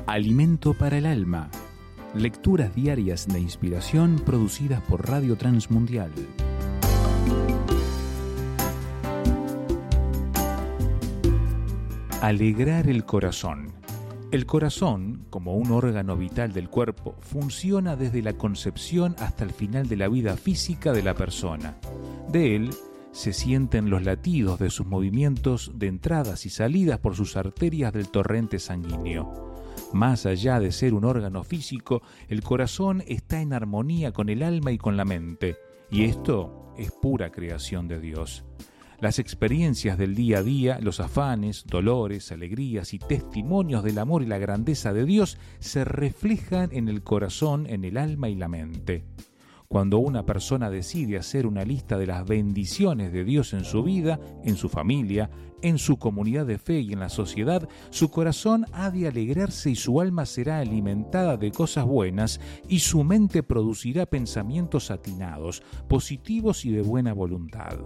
Alimento para el alma. Lecturas diarias de inspiración producidas por Radio Transmundial. Alegrar el corazón. El corazón, como un órgano vital del cuerpo, funciona desde la concepción hasta el final de la vida física de la persona. De él se sienten los latidos de sus movimientos de entradas y salidas por sus arterias del torrente sanguíneo. Más allá de ser un órgano físico, el corazón está en armonía con el alma y con la mente, y esto es pura creación de Dios. Las experiencias del día a día, los afanes, dolores, alegrías y testimonios del amor y la grandeza de Dios se reflejan en el corazón, en el alma y la mente. Cuando una persona decide hacer una lista de las bendiciones de Dios en su vida, en su familia, en su comunidad de fe y en la sociedad, su corazón ha de alegrarse y su alma será alimentada de cosas buenas y su mente producirá pensamientos atinados, positivos y de buena voluntad.